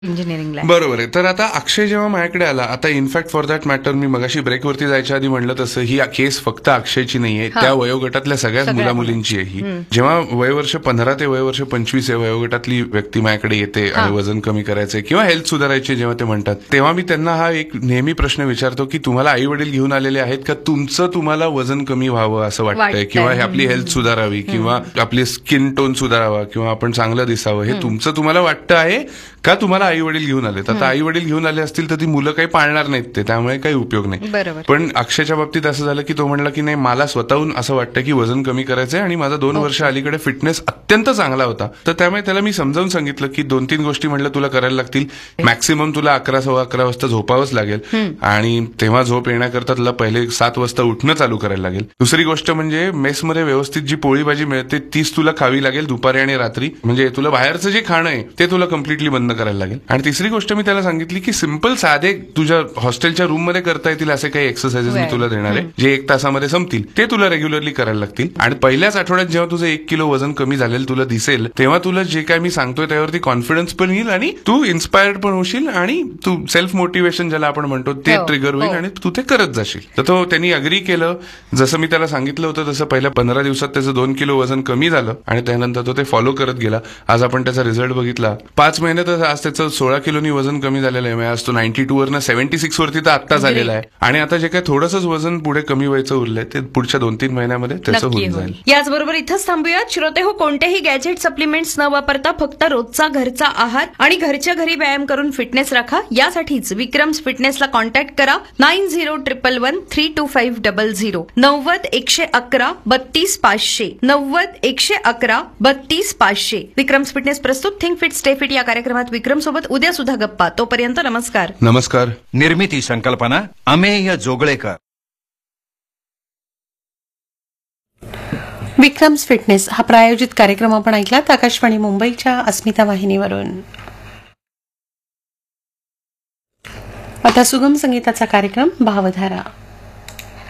इंजिनिअरिंगला. बरोबर आहे. तर आता अक्षय जेव्हा माझ्याकडे आला, आता इनफॅक्ट फॉर दॅट मॅटर मी मगाशी ब्रेकवरती जायच्या आधी म्हणलं तसं ही केस फक्त अक्षयची नाहीये, त्या वयोगटातल्या सगळ्याच मुलामुलींची आहे ही. जेव्हा वयवर्ष 15 ते वयवर्ष 25 या वयोगटातली व्यक्ती माझ्याकडे येते आणि वजन कमी करायचंय किंवा हेल्थ सुधारायची जेव्हा ते म्हणतात, तेव्हा मी त्यांना हा एक नेहमी प्रश्न विचारतो की तुम्हाला आई वडील घेऊन आलेले आहेत का तुम्हाला वजन कमी व्हावं असं वाटतंय, किंवा आपली हेल्थ सुधारावी, किंवा आपली स्किन टोन सुधारावा, किंवा आपण चांगलं दिसावं, हे तुम्हाला वाटतं आहे का तुम्हाला आई वडील घेऊन आले? आता आई वडील घेऊन आले असतील तर ती मुलं काही पाळणार नाहीत ते, त्यामुळे काही उपयोग नाही. पण अक्षयच्या बाबतीत असं झालं की तो म्हणला की नाही, मला स्वतःहून असं वाटतं की वजन कमी करायचंय आणि माझा 2 वर्ष अलीकडे फिटनेस अत्यंत चांगला होता. तर त्यामुळे त्याला मी समजावून सांगितलं की 2-3 गोष्टी म्हणलं तुला करायला लागतील. मॅक्सिमम तुला 11-11:15 वाजता झोपावंच लागेल आणि तेव्हा झोप येण्याकरता तुला पहिले 7 वाजता उठणं चालू करायला लागेल. दुसरी गोष्ट म्हणजे मेसमध्ये व्यवस्थित जी पोळी भाजी मिळते तीच तुला खावी लागेल दुपारी आणि रात्री. म्हणजे तुला बाहेरचं जे खाणं आहे ते तुला कम्प्लिटली बंद करायला लागेल. आणि तिसरी गोष्ट मी त्याला सांगितली की सिंपल साधे तुझ्या हॉस्टेलच्या रूम मध्ये करता येतील असे काही एक्सरसाइजेस मी तुला देणार आहे जे 1 तासामध्ये संपतील, ते तुला रेग्युलरली करायला लागतील. आणि पहिल्याच आठवड्यात जेव्हा तुझं 1 किलो वजन कमी झालेलं तुला दिसेल, तेव्हा तुला जे काय मी सांगतोय त्यावरती कॉन्फिडन्स पण येईल आणि तू इन्स्पायर्ड पण होशील आणि तू सेल्फ मोटिवेशन ज्याला आपण म्हणतो ते ट्रिगर होईल आणि तू ते करत जाशील. तर तो त्यांनी अग्री केलं. जसं मी त्याला सांगितलं होतं तसं पहिल्या 15 दिवसात त्याचं 2 किलो वजन कमी झालं आणि त्यानंतर तो ते फॉलो करत गेला. आज आपण त्याचा रिझल्ट बघितला. 5 महिन्यातच आज त्याचं 16 किलोनी वजन कमी झालेलं आहे. आज तो 92 वरनं 76 वरती तर आत्ता झालेला आहे. आणि आता जे काही थोडंसंच वजन पुढे कमी व्हायचं उरलंय ते पुढच्या 2-3 महिन्यामध्ये त्याचं होऊन जाईल. याचबरोबर इथंच थांबूयात. श्रोते हो, कोणतेही गॅजेट सप्लिमेंट्स न वापरता फक्त रोजचा घरचा आहार आणि घरच्या घरी व्यायाम करून फिटनेस राखा. यासाठीच विक्रम्स फिटनेसला कॉन्टॅक्ट करा. 9011132500 90-111-32-500 90-111-32-500. विक्रम्स फिटनेस प्रस्तुत थिंक फिट स्टे फिट या कार्यक्रमात विक्रम सोबत उद्या सुद्धा गप्पा. तोपर्यंत नमस्कार. नमस्कार. निर्मिती संकल्पना अमेय जोगळेकर. विक्रम्स फिटनेस हा प्रायोजित कार्यक्रम आपण ऐकलात आकाशवाणी मुंबईच्या अस्मिता वाहिनीवरून. आता सुगम संगीताचा कार्यक्रम भावधारा.